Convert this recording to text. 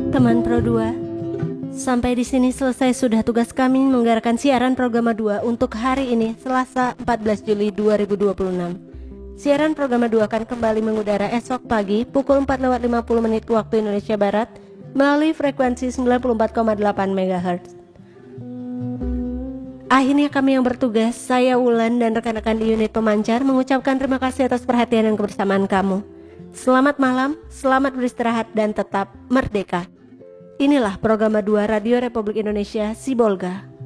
Teman Pro 2, sampai di sini selesai sudah tugas kami menggerakkan siaran Programa 2 untuk hari ini, Selasa 14 Juli 2026. Siaran Programa 2 akan kembali mengudara esok pagi pukul 4:50 waktu Indonesia Barat melalui frekuensi 94,8 MHz. Akhirnya kami yang bertugas, saya Wulan dan rekan-rekan di unit pemancar mengucapkan terima kasih atas perhatian dan kebersamaan kamu. Selamat malam, selamat beristirahat dan tetap merdeka. Inilah Programa 2 Radio Republik Indonesia Sibolga.